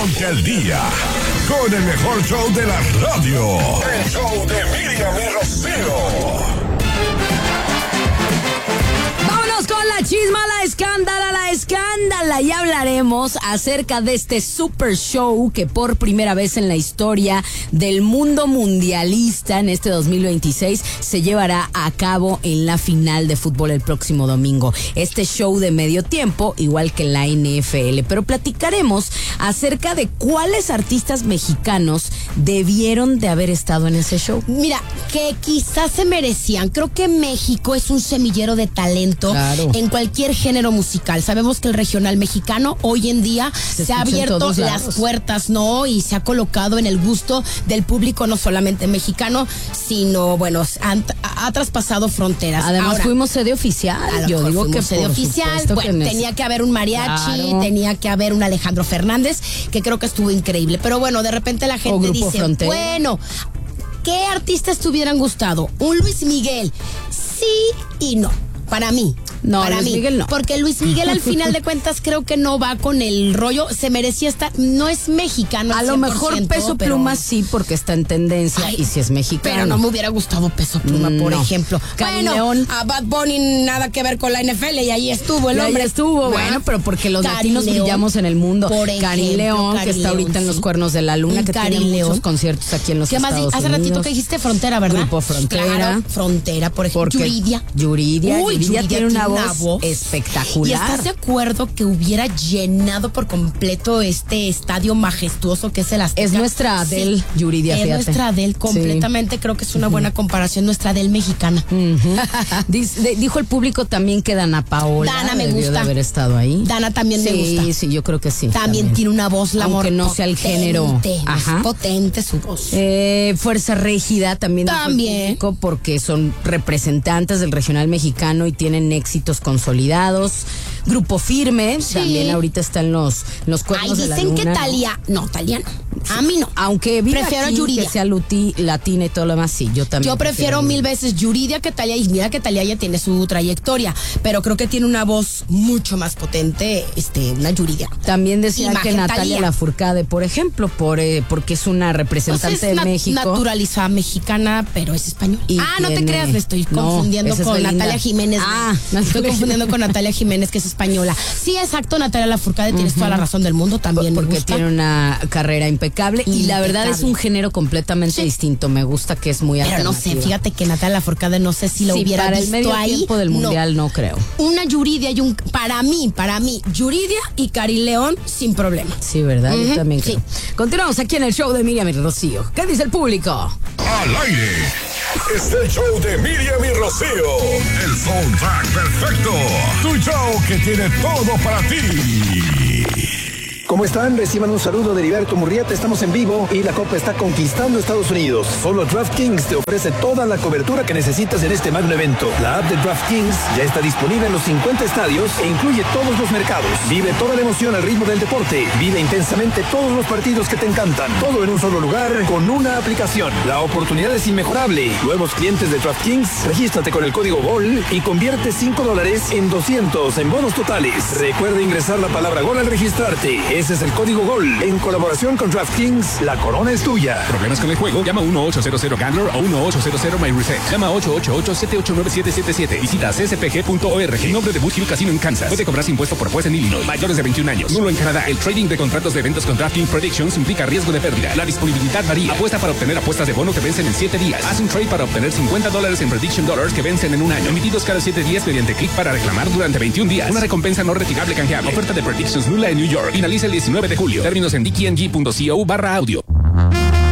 Ponte al día con el mejor show de la radio. El show de Miriam y Rocío. Vámonos con la chisma, la escándala. Y hablaremos acerca de este super show que por primera vez en la historia del mundo mundialista en este 2026 se llevará a cabo en la final de fútbol el próximo domingo. Este show de medio tiempo, igual que la NFL. Pero platicaremos acerca de cuáles artistas mexicanos debieron de haber estado en ese show. Mira, que quizás se merecían. Creo que México es un semillero de talento, claro, en cualquier género musical. Sabemos que el regional mexicano hoy en día se ha abierto las puertas, ¿no? Y se ha colocado en el gusto del público, no solamente mexicano, sino, bueno, ha traspasado fronteras. Además, ahora, fuimos sede oficial. Yo digo que sede oficial. Bueno, tenía que haber un mariachi, claro, tenía que haber un Alejandro Fernández, que creo que estuvo increíble. Pero bueno, de repente la gente dice, Frontera. Bueno, ¿qué artistas te hubieran gustado? Un Luis Miguel, sí y no, para mí. No, para Luis mí, Miguel no. Porque Luis Miguel al final de cuentas creo que no va con el rollo, se merecía estar, no es mexicano. A lo mejor Peso Pluma sí, porque está en tendencia. Ay, y si es mexicano. Pero no me hubiera gustado Peso Pluma, por ejemplo. Bueno, León. A Bad Bunny nada que ver con la NFL y ahí estuvo el hombre. Ahí estuvo, bueno, pero porque los latinos brillamos en el mundo. Por ejemplo, Cari León, que está ahorita en los Cuernos de la Luna, que tiene muchos conciertos aquí en los Estados Unidos. Hace ratito que dijiste Frontera, ¿verdad? Grupo Frontera. Claro, Frontera, por ejemplo. Yuridia tiene una voz espectacular. ¿Y estás de acuerdo que hubiera llenado por completo este estadio majestuoso que es el Azteca? Es nuestra Adele, sí, Yuridia, fíjate. Es nuestra Adele, completamente, sí. Creo que es una buena comparación, nuestra Adele mexicana. Dijo el público también que Dana Paola debió de haber estado ahí. Dana también me gusta. Sí, yo creo que sí. También tiene una voz, la aunque no sea el género. Ajá. Es potente su voz. Fuerza Régida también. Público, porque son representantes del regional mexicano y tienen éxitos consolidados. Grupo Firme, sí, también ahorita están los Cuernos de la Luna. Dicen que Talía no. A mí no. Aunque prefiero a Yuridia. Que sea latina y todo lo demás, sí, yo también. Yo prefiero mil veces Yuridia que Talía, y mira que Talía ya tiene su trayectoria, pero creo que tiene una voz mucho más potente, una Yuridia. También decía que Natalia Lafourcade, por ejemplo, porque es una representante de México. Naturalizada mexicana, pero es española. No te creas, me estoy confundiendo con Natalia Jiménez. Me estoy confundiendo con Natalia Jiménez, que es española. Sí, exacto, Natalia Lafourcade, tienes toda la razón del mundo, también porque me gusta. Tiene una carrera impecable y la verdad es un género completamente distinto. Me gusta que es muy alternativo. Pero no sé, fíjate que Natalia Lafourcade no sé si lo hubiera para visto el medio ahí. Tiempo del mundial no creo. Una Yuridia y para mí, Yuridia y Cari León sin problema. Sí, ¿verdad? Yo también creo. Continuamos aquí en el show de Miriam y Rocío. ¿Qué dice el público? Al aire. Es el show de Miriam y Rocío. El soundtrack perfecto. Tu show que tiene todo para ti. ¿Cómo están? Reciban un saludo de Heriberto Murrieta. Estamos en vivo y la Copa está conquistando Estados Unidos. Solo DraftKings te ofrece toda la cobertura que necesitas en este magno evento. La app de DraftKings ya está disponible en los 50 estadios e incluye todos los mercados. Vive toda la emoción al ritmo del deporte. Vive intensamente todos los partidos que te encantan. Todo en un solo lugar con una aplicación. La oportunidad es inmejorable. Nuevos clientes de DraftKings, regístrate con el código GOL y convierte $5 en 200 en bonos totales. Recuerda ingresar la palabra GOL al registrarte. Ese es el código GOL. En colaboración con DraftKings, la corona es tuya. ¿Problemas con el juego? Llama 1-800-GAMBLER o 1-800-MyReset. Llama 888-789-777. Visita cspg.org. En nombre de Boot Hill Casino en Kansas. Puede cobrarse impuesto por juez en Illinois. Mayores de 21 años. Nulo en Canadá. El trading de contratos de eventos con DraftKings Predictions implica riesgo de pérdida. La disponibilidad varía. Apuesta para obtener apuestas de bono que vencen en 7 días. Haz un trade para obtener $50 en Prediction Dollars que vencen en un año. Emitidos cada 7 días mediante clic para reclamar durante 21 días. Una recompensa no retirable canjeable. Oferta de Predictions nula en New York. Finaliza el 19 de julio. Términos en dkng.co/audio.